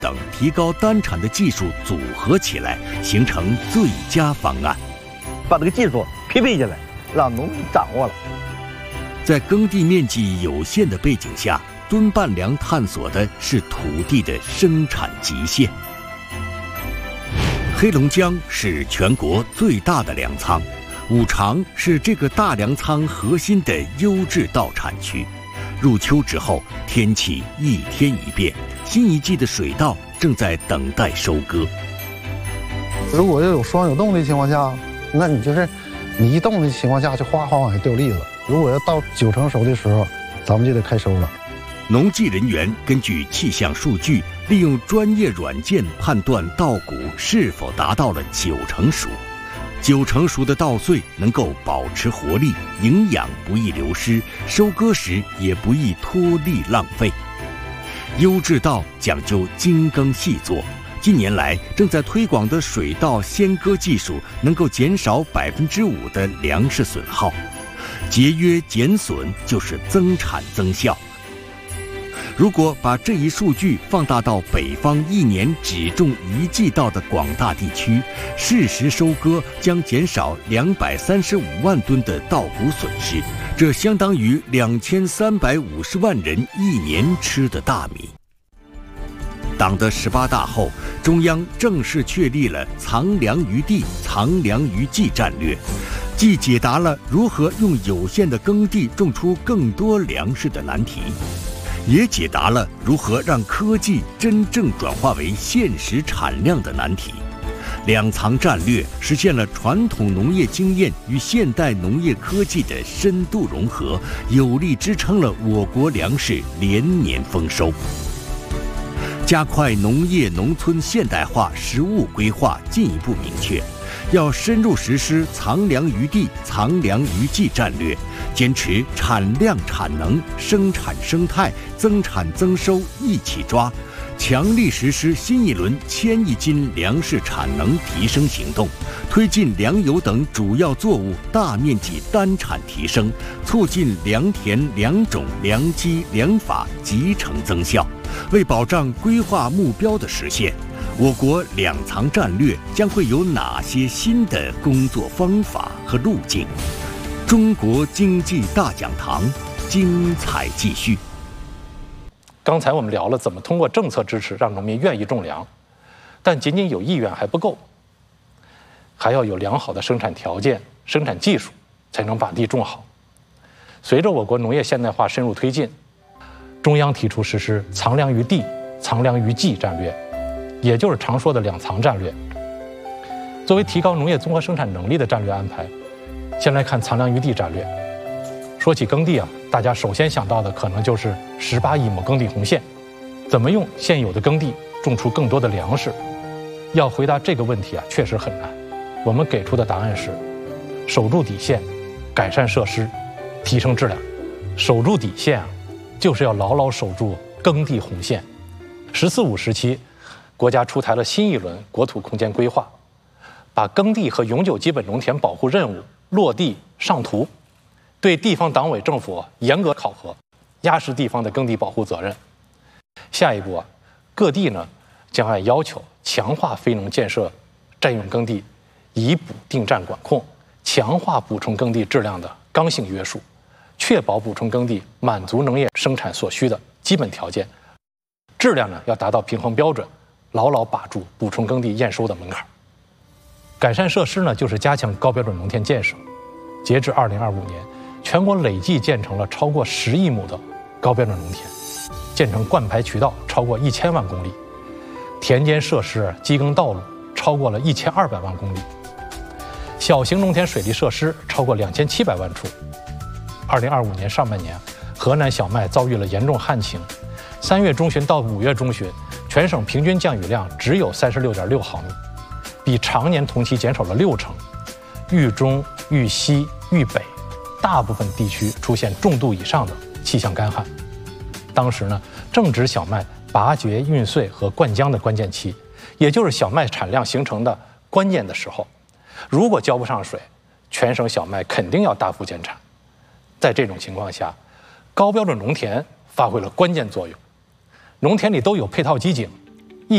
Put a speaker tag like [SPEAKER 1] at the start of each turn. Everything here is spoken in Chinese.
[SPEAKER 1] 等提高单产的技术组合起来，形成最佳方案。
[SPEAKER 2] 把这个技术匹配起来，让农民掌握了。
[SPEAKER 1] 在耕地面积有限的背景下，敦半良探索的是土地的生产极限。黑龙江是全国最大的粮仓，五常是这个大粮仓核心的优质稻产区。入秋之后，天气一天一变，新一季的水稻正在等待收割。
[SPEAKER 3] 如果要有霜有冻的情况下，那你就是你一冻的情况下就哗哗往下掉粒子。如果要到9成熟的时候，咱们就得开收了。
[SPEAKER 1] 农技人员根据气象数据，利用专业软件判断稻谷是否达到了9成熟。9成熟的稻穗能够保持活力，营养不易流失，收割时也不易脱粒浪费。优质稻讲究精耕细作，近年来正在推广的水稻先割技术，能够减少5%的粮食损耗。节约减损就是增产增效。如果把这一数据放大到北方1年只种1季稻的广大地区，适时收割将减少235万吨的稻谷损失，这相当于2350万人1年吃的大米。党的18大后，中央正式确立了藏粮于地、藏粮于技战略，既解答了如何用有限的耕地种出更多粮食的难题，也解答了如何让科技真正转化为现实产量的难题。两藏战略实现了传统农业经验与现代农业科技的深度融合，有力支撑了我国粮食连年丰收。加快农业农村现代化实务规划进一步明确，要深入实施藏粮于地、藏粮于技战略，坚持产量产能、生产生态、增产增收一起抓，强力实施新一轮1000亿斤粮食产能提升行动，推进粮油等主要作物大面积单产提升，促进良田、良种、良机、良法集成增效。为保障规划目标的实现，我国两藏战略将会有哪些新的工作方法和路径？中国经济大讲堂精彩继续。
[SPEAKER 4] 刚才我们聊了怎么通过政策支持让农民愿意种粮，但仅仅有意愿还不够，还要有良好的生产条件、生产技术，才能把地种好。随着我国农业现代化深入推进，中央提出实施藏粮于地、藏粮于技战略，也就是常说的两藏战略。作为提高农业综合生产能力的战略安排，先来看藏粮于地战略。说起耕地啊，大家首先想到的可能就是18亿亩耕地红线，怎么用现有的耕地种出更多的粮食？要回答这个问题啊，确实很难。我们给出的答案是：守住底线，改善设施，提升质量。守住底线啊，就是要牢牢守住耕地红线。“14五”时期，国家出台了新一轮国土空间规划，把耕地和永久基本农田保护任务落地上图，对地方党委政府严格考核，压实地方的耕地保护责任。下一步啊，各地呢将按要求强化非农建设占用耕地，以补定占管控，强化补充耕地质量的刚性约束，确保补充耕地满足农业生产所需的基本条件，质量呢要达到平衡标准，牢牢把住补充耕地验收的门槛。改善设施呢，就是加强高标准农田建设。截至2025年，全国累计建成了超过10亿亩的高标准农田，建成灌排渠道超过1000万公里，田间设施、机耕道路超过了1200万公里，小型农田水利设施超过2700万处。2025年上半年，河南小麦遭遇了严重旱情，3月中旬到5月中旬，全省平均降雨量只有36.6毫米，比常年同期减少了6成。豫中、豫西、豫北大部分地区出现重度以上的气象干旱。当时呢，正值小麦拔节、运穗和灌浆的关键期，也就是小麦产量形成的关键的时候。如果交不上水，全省小麦肯定要大幅减产。在这种情况下，高标准农田发挥了关键作用。农田里都有配套机井，